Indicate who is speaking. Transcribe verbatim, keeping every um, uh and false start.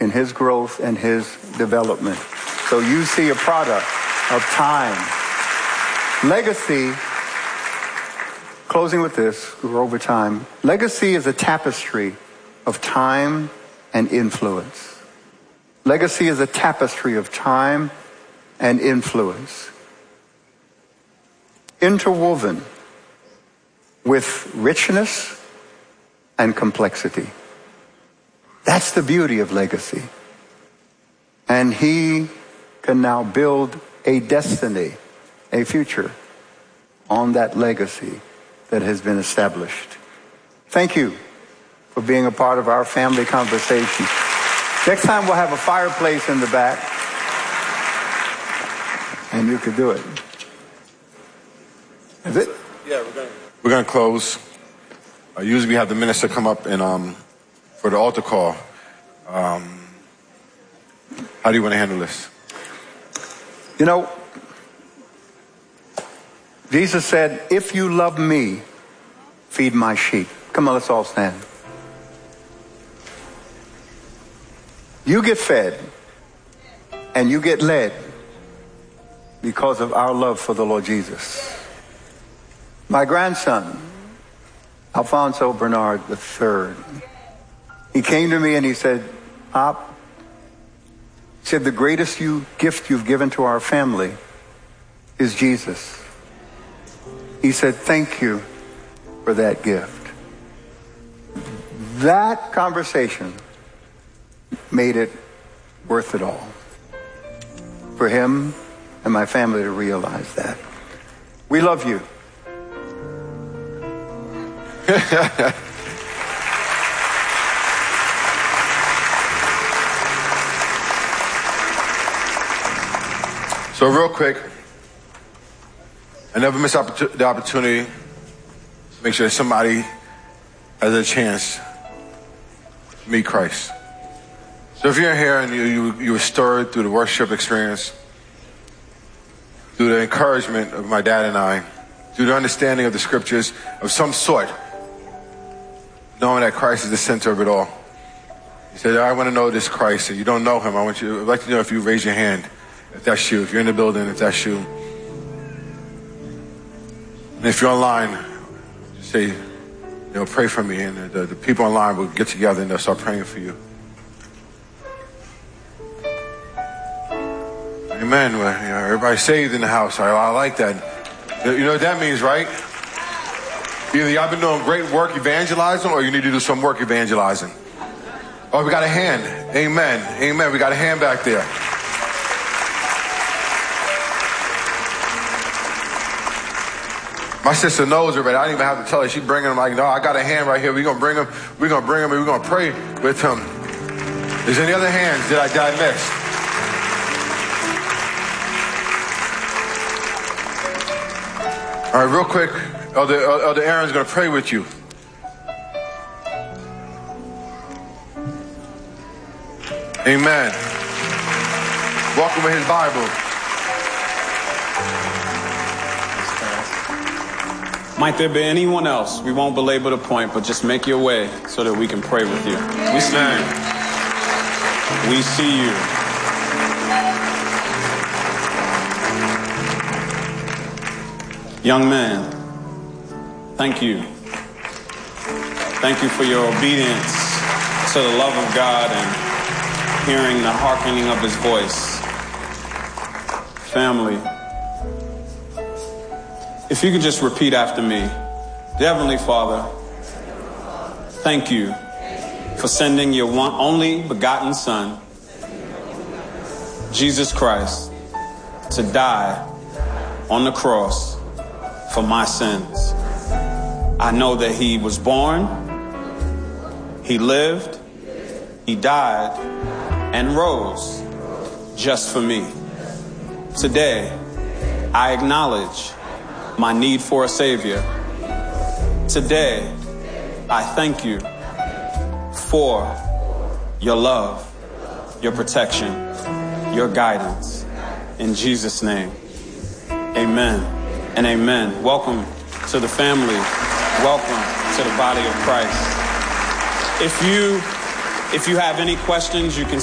Speaker 1: in his growth and his development. So you see a product of time. Legacy, closing with this, we're over time. Legacy is a tapestry of time and influence. Legacy is a tapestry of time and influence, interwoven with richness and complexity. That's the beauty of legacy. And he can now build a destiny, a future on that legacy that has been established. Thank you for being a part of our family conversation. Next time we'll have a fireplace in the back, and you can do it. Is it?
Speaker 2: Yeah, we're going. We're going to close. Uh, usually we have the minister come up and um, for the altar call. Um, how do you want to handle this?
Speaker 1: You know, Jesus said, if you love me, feed my sheep. Come on, let's all stand. You get fed and you get led because of our love for the Lord Jesus. My grandson, Alfonso Bernard the third, he came to me and he said, Pop, he said, the greatest you, gift you've given to our family is Jesus. He said, thank you for that gift. That conversation made it worth it all for him and my family to realize that. We love you.
Speaker 2: So real quick, I never miss opportu- the opportunity to make sure somebody has a chance to meet Christ. So if you're here and you, you, you were stirred through the worship experience, through the encouragement of my dad and I, through the understanding of the scriptures of some sort, knowing that Christ is the center of it all. You said, I want to know this Christ, and you don't know him. I want you, I'd like to know if you raise your hand, if that's you, if you're in the building, if that's you. And if you're online, just say, you know, pray for me, and the, the people online will get together and they'll start praying for you. Amen. Well, you know, everybody's saved in the house. I, I like that. You know what that means, right? Either y'all been doing great work evangelizing, or you need to do some work evangelizing. Oh, we got a hand. Amen. Amen. We got a hand back there. My sister knows already. I didn't even have to tell her. She bringing him like, no, I got a hand right here. We're going to bring him. We're going to bring him and we're going to pray with him. Is there any other hands that I, that I missed? All right, real quick, Elder, Elder Aaron's going to pray with you. Amen. Welcome with his Bible.
Speaker 3: Might there be anyone else? We won't belabor the point, but just make your way so that we can pray with you. We see you. We see you. Young man, thank you. Thank you for your obedience to the love of God and hearing the hearkening of his voice. Family, if you could just repeat after me. Dear Heavenly Father, thank you for sending your one only begotten Son, Jesus Christ, to die on the cross for my sins. I know that he was born, he lived, he died, and rose just for me. Today, I acknowledge my need for a Savior. Today, I thank you for your love, your protection, your guidance. In Jesus' name, amen and amen. Welcome to the family. Welcome to the body of Christ. If you, if you have any questions, you can